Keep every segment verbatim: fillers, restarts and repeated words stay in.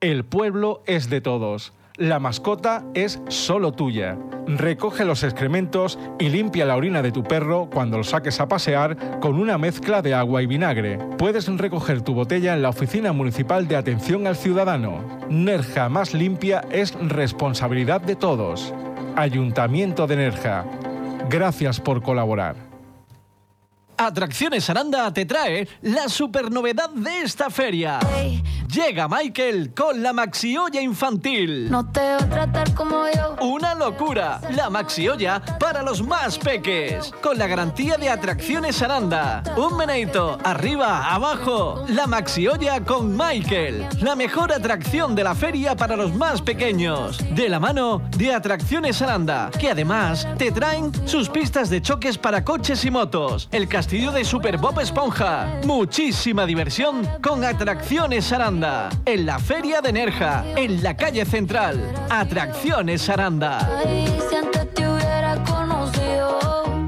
El pueblo es de todos. La mascota es solo tuya. Recoge los excrementos y limpia la orina de tu perro cuando lo saques a pasear con una mezcla de agua y vinagre. Puedes recoger tu botella en la Oficina Municipal de Atención al Ciudadano. Nerja más limpia es responsabilidad de todos. Ayuntamiento de Nerja. Gracias por colaborar. Atracciones Aranda te trae la supernovedad de esta feria. Hey. Llega Michael con la Maxi Olla infantil. No te voy a tratar como yo. Una locura. La Maxi Olla para los más peques. Con la garantía de Atracciones Aranda. Un meneito, arriba, abajo. La Maxi Olla con Michael. La mejor atracción de la feria para los más pequeños. De la mano de Atracciones Aranda. Que además te traen sus pistas de choques para coches y motos. El castillo de Super Bob Esponja. Muchísima diversión con Atracciones Aranda. En la Feria de Nerja, en la calle central. Atracciones Aranda. Ay, si antes te hubiera conocido.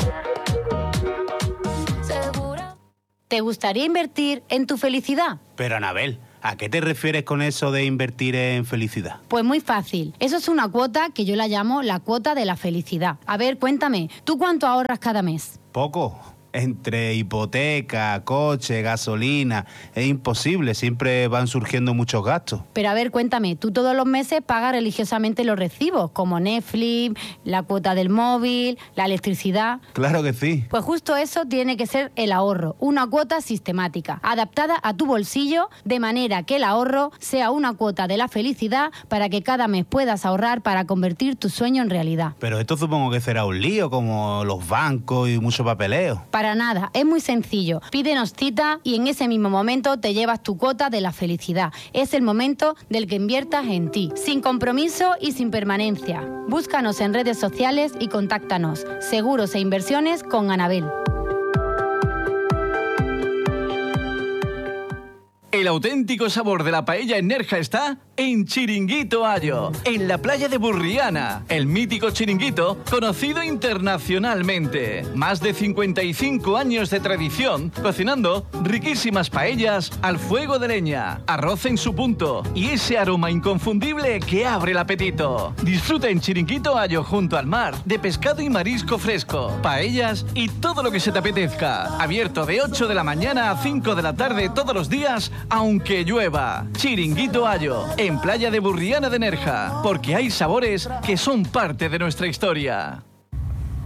Segura. ¿Te gustaría invertir en tu felicidad? Pero Anabel, ¿a qué te refieres con eso de invertir en felicidad? Pues muy fácil. Eso es una cuota que yo la llamo la cuota de la felicidad. A ver, cuéntame, ¿tú cuánto ahorras cada mes? Poco. Entre hipoteca, coche, gasolina, es imposible, siempre van surgiendo muchos gastos. Pero a ver, cuéntame, tú todos los meses pagas religiosamente los recibos, como Netflix, la cuota del móvil, la electricidad. Claro que sí. Pues justo eso tiene que ser el ahorro, una cuota sistemática, adaptada a tu bolsillo, de manera que el ahorro sea una cuota de la felicidad para que cada mes puedas ahorrar para convertir tu sueño en realidad. Pero esto supongo que será un lío, como los bancos y mucho papeleo. Para nada, es muy sencillo. Pídenos cita y en ese mismo momento te llevas tu cuota de la felicidad. Es el momento del que inviertas en ti, sin compromiso y sin permanencia. Búscanos en redes sociales y contáctanos. Seguros e inversiones con Anabel. El auténtico sabor de la paella en Nerja está en Chiringuito Ayo, en la playa de Burriana. El mítico chiringuito conocido internacionalmente. Más de cincuenta y cinco años de tradición cocinando riquísimas paellas al fuego de leña, arroz en su punto y ese aroma inconfundible que abre el apetito. Disfruta en Chiringuito Ayo junto al mar de pescado y marisco fresco, paellas y todo lo que se te apetezca. Abierto de ocho de la mañana a cinco de la tarde todos los días, aunque llueva. Chiringuito Ayo, en Playa de Burriana de Nerja, porque hay sabores que son parte de nuestra historia.